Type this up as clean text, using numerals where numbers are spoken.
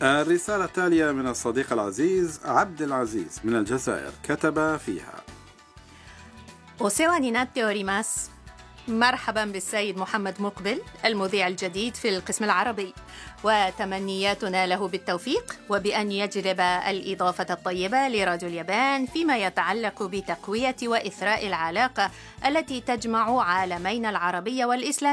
الرسالة التالية من الصديق العزيز عبد العزيز من الجزائر، كتب فيها: お世話になっております. مرحبا بالسيد محمد مقبل المذيع الجديد في القسم العربي، وتمنياتنا له بالتوفيق وبأن يجلب الإضافة الطيبة لراديو اليابان فيما يتعلق بتقوية وإثراء العلاقة التي تجمع عالمين العربي والإسلامي.